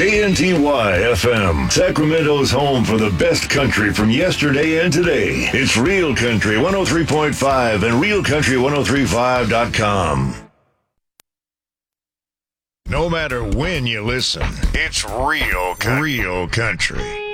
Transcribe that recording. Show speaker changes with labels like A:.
A: KNTY FM, Sacramento's home for the best country from yesterday and today. It's Real Country 103.5 and RealCountry1035.com. No matter when you listen, it's Real Country. Real Country.